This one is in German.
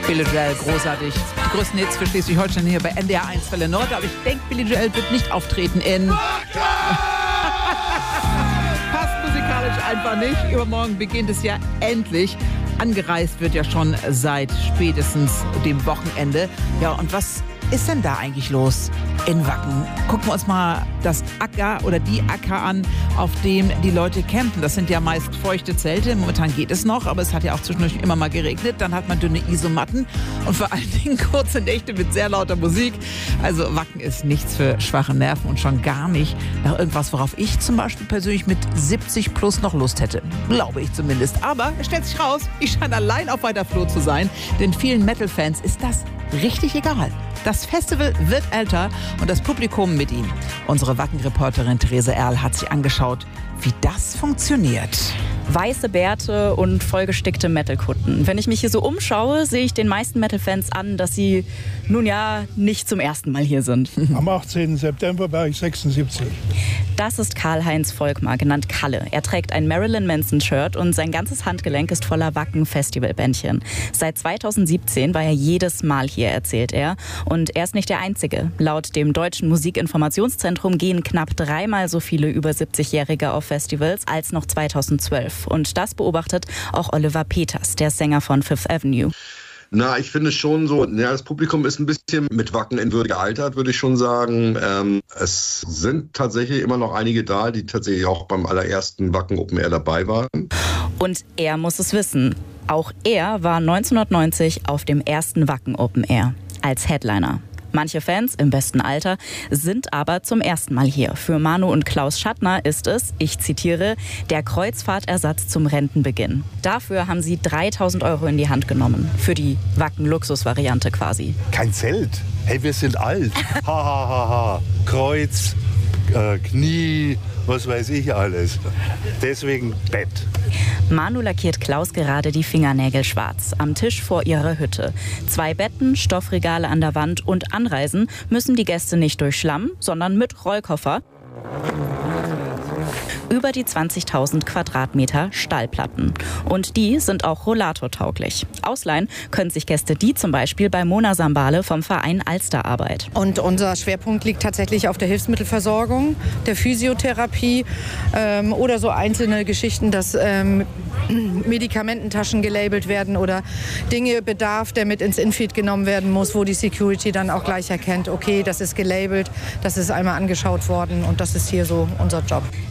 Billy Joel, großartig. Die größten Hits für Schleswig-Holstein hier bei NDR 1 Welle Nord. Aber ich denke, Billy Joel wird nicht auftreten in... Passt musikalisch einfach nicht. Übermorgen beginnt es ja endlich. Angereist wird ja schon seit spätestens dem Wochenende. Ja, und was ist denn da eigentlich los in Wacken? Gucken wir uns mal das Acker oder die Acker an, auf dem die Leute campen. Das sind ja meist feuchte Zelte. Momentan geht es noch, aber es hat ja auch zwischendurch immer mal geregnet. Dann hat man dünne Isomatten und vor allen Dingen kurze Nächte mit sehr lauter Musik. Also Wacken ist nichts für schwache Nerven und schon gar nicht nach irgendwas, worauf ich zum Beispiel persönlich mit 70 plus noch Lust hätte. Glaube ich zumindest. Aber es stellt sich raus, ich scheine allein auf weiter Flur zu sein, denn vielen Metal-Fans ist das richtig egal. Das Festival wird älter und das Publikum mit ihm. Unsere Wacken-Reporterin Therese Erl hat sich angeschaut, wie das funktioniert. Weiße Bärte und vollgestickte Metal-Kutten. Wenn ich mich hier so umschaue, sehe ich den meisten Metal-Fans an, dass sie nun ja nicht zum ersten Mal hier sind. Am 18. September war ich 76. Das ist Karl-Heinz Volkmar, genannt Kalle. Er trägt ein Marilyn Manson-Shirt und sein ganzes Handgelenk ist voller Wacken-Festivalbändchen. Seit 2017 war er jedes Mal hier, erzählt er. Und er ist nicht der Einzige. Laut dem Deutschen Musikinformationszentrum gehen knapp 3-mal so viele über 70-Jährige auf Festivals als noch 2012. Und das beobachtet auch Oliver Peters, der Sänger von Fifth Avenue. Na, ich finde schon so, ja, das Publikum ist ein bisschen mit Wacken in Würde gealtert, würde ich schon sagen. Es sind tatsächlich immer noch einige da, die tatsächlich auch beim allerersten Wacken Open Air dabei waren. Und er muss es wissen. Auch er war 1990 auf dem ersten Wacken Open Air als Headliner. Manche Fans im besten Alter sind aber zum ersten Mal hier. Für Manu und Klaus Schattner ist es, ich zitiere, der Kreuzfahrtersatz zum Rentenbeginn. Dafür haben sie 3.000 € in die Hand genommen. Für die Wacken-Luxus-Variante quasi. Kein Zelt. Hey, wir sind alt. Ha, ha, ha, ha. Kreuz, Knie, was weiß ich alles. Deswegen Bett. Manu lackiert Klaus gerade die Fingernägel schwarz. Am Tisch vor ihrer Hütte. 2 Betten, Stoffregale an der Wand und anreisen müssen die Gäste nicht durch Schlamm, sondern mit Rollkoffer. Über die 20.000 Quadratmeter Stallplatten. Und die sind auch rollatortauglich. Ausleihen können sich Gäste die zum Beispiel bei Mona Sambale vom Verein Alsterarbeit. Und unser Schwerpunkt liegt tatsächlich auf der Hilfsmittelversorgung, der Physiotherapie oder so einzelne Geschichten, dass Medikamententaschen gelabelt werden oder Dinge Bedarf, der mit ins Infeed genommen werden muss, wo die Security dann auch gleich erkennt, okay, das ist gelabelt, das ist einmal angeschaut worden und das ist hier so unser Job.